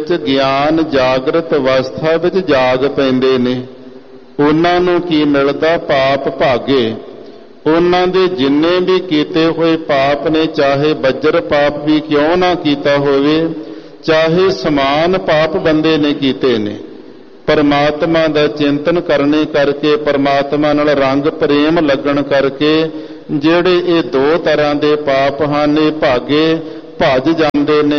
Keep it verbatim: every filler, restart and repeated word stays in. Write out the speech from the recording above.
ਗਿਆਨ ਜਾਗਰਤ ਅਵਸਥਾ ਵਿੱਚ ਜਾਗ ਪੈਂਦੇ ਨੇ, ਉਹਨਾਂ ਨੂੰ ਕੀ ਮਿਲਦਾ? ਪਾਪ ਭਾਗੇ। ਉਹਨਾਂ ਦੇ ਜਿੰਨੇ ਵੀ ਕੀਤੇ ਹੋਏ ਪਾਪ ਨੇ, ਚਾਹੇ ਬੱਜਰ ਪਾਪ ਵੀ ਕਿਉਂ ਨਾ ਕੀਤਾ ਹੋਵੇ, ਚਾਹੇ ਸਮਾਨ ਪਾਪ ਬੰਦੇ ਨੇ ਕੀਤੇ ਨੇ, ਪਰਮਾਤਮਾ ਦਾ ਚਿੰਤਨ ਕਰਨੇ ਕਰਕੇ, ਪਰਮਾਤਮਾ ਨਾਲ ਰੰਗ ਪ੍ਰੇਮ ਲੱਗਣ ਕਰਕੇ ਜਿਹੜੇ ਇਹ ਦੋ ਤਰ੍ਹਾਂ ਦੇ ਪਾਪ ਹਨ, ਇਹ ਭਾਗੇ ਭੱਜ ਜਾਂਦੇ ਨੇ,